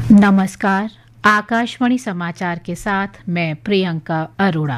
नमस्कार। आकाशवाणी समाचार के साथ मैं प्रियंका अरोड़ा।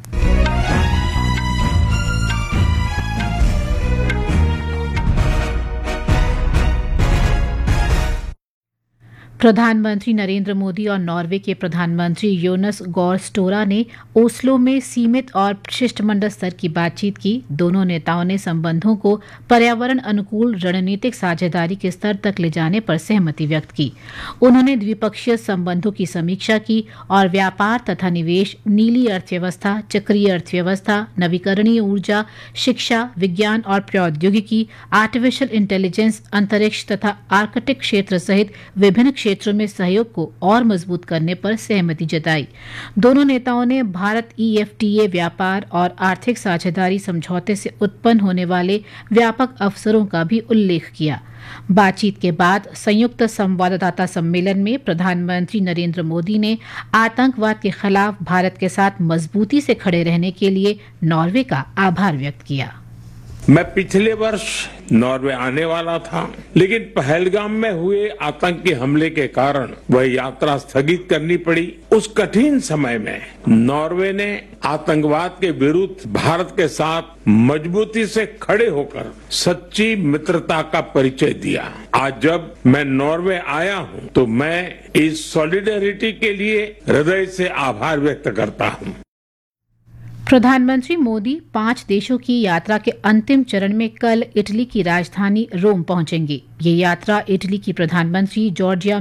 प्रधानमंत्री नरेंद्र मोदी और नॉर्वे के प्रधानमंत्री योनस गॉर स्टोरा ने ओस्लो में सीमित और शिष्टमंडल स्तर की बातचीत की। दोनों नेताओं ने संबंधों को पर्यावरण अनुकूल रणनीतिक साझेदारी के स्तर तक ले जाने पर सहमति व्यक्त की। उन्होंने द्विपक्षीय संबंधों की समीक्षा की और व्यापार तथा निवेश, नीली अर्थव्यवस्था, चक्रीय अर्थव्यवस्था, नवीकरणीय ऊर्जा, शिक्षा, विज्ञान और प्रौद्योगिकी, आर्टिफिशियल इंटेलिजेंस, अंतरिक्ष तथा आर्कटिक क्षेत्र सहित विभिन्न क्षेत्रों में सहयोग को और मजबूत करने पर सहमति जताई। दोनों नेताओं ने भारत EFTA व्यापार और आर्थिक साझेदारी समझौते से उत्पन्न होने वाले व्यापक अवसरों का भी उल्लेख किया। बातचीत के बाद संयुक्त संवाददाता सम्मेलन में प्रधानमंत्री नरेंद्र मोदी ने आतंकवाद के खिलाफ भारत के साथ मजबूती से खड़े रहने के लिए नॉर्वे का आभार व्यक्त किया। मैं पिछले वर्ष नॉर्वे आने वाला था, लेकिन पहलगाम में हुए आतंकी हमले के कारण वह यात्रा स्थगित करनी पड़ी। उस कठिन समय में नॉर्वे ने आतंकवाद के विरुद्ध भारत के साथ मजबूती से खड़े होकर सच्ची मित्रता का परिचय दिया। आज जब मैं नॉर्वे आया हूं, तो मैं इस सॉलिडेरिटी के लिए हृदय से आभार व्यक्त करता हूं। प्रधानमंत्री मोदी 5 देशों की यात्रा के अंतिम चरण में कल इटली की राजधानी रोम पहुंचेंगे। ये यात्रा इटली की प्रधानमंत्री जॉर्जिया